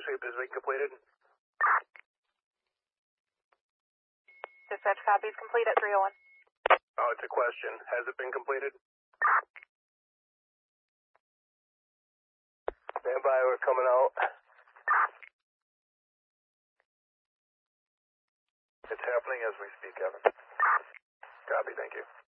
sweep has been completed. Dispatch copies complete at 301. Oh, it's a question. Has it been completed? Stand by, we're coming out. It's happening as we speak, Evan. Copy, thank you.